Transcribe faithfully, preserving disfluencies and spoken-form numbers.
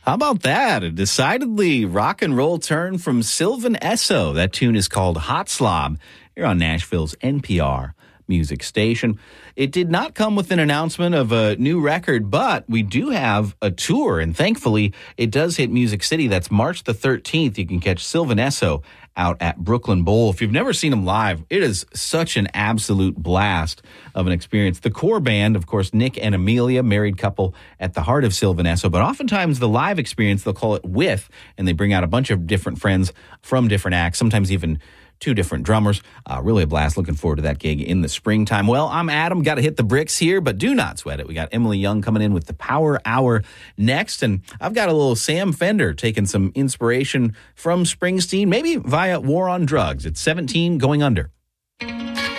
How about that? A decidedly rock and roll turn from Sylvan Esso. That tune is called Hot Slob here on Nashville's N P R music station. It did not come with an announcement of a new record, but we do have a tour, and thankfully it does hit Music City. That's March the thirteenth. You can catch Sylvan Esso out at Brooklyn Bowl. If you've never seen them live, it is such an absolute blast of an experience. The core band, of course, Nick and Amelia, married couple at the heart of Sylvan Esso, but oftentimes the live experience, they'll call it with, and they bring out a bunch of different friends from different acts, sometimes even two different drummers. Uh, really a blast. Looking forward to that gig in the springtime. Well, I'm Adam. Got to hit the bricks here, but do not sweat it. We got Emily Young coming in with the Power Hour next, and I've got a little Sam Fender taking some inspiration from Springsteen, maybe via War on Drugs. It's seventeen going under.